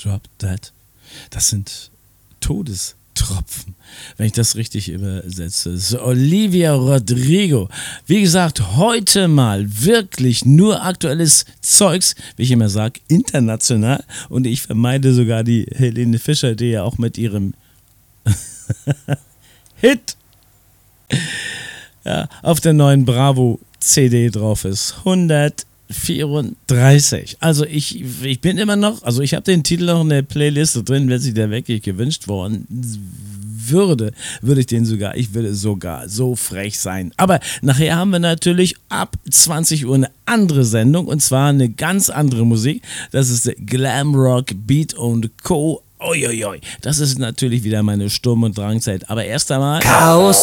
Drop Dead. Das sind Todestropfen, wenn ich das richtig übersetze. Das ist Olivia Rodrigo. Wie gesagt, heute mal wirklich nur aktuelles Zeugs, wie ich immer sage, international. Und ich vermeide sogar die Helene Fischer, die ja auch mit ihrem Hit auf der neuen Bravo CD drauf ist. 134. Also ich bin immer noch, also ich habe den Titel noch in der Playliste drin, wenn sich der wirklich gewünscht worden würde ich den sogar, ich würde sogar so frech sein. Aber nachher haben wir natürlich ab 20 Uhr eine andere Sendung und zwar eine ganz andere Musik. Das ist Glam Rock, Beat und Co. Uiuiui, das ist natürlich wieder meine Sturm- und Drangzeit. Aber erst einmal Chaos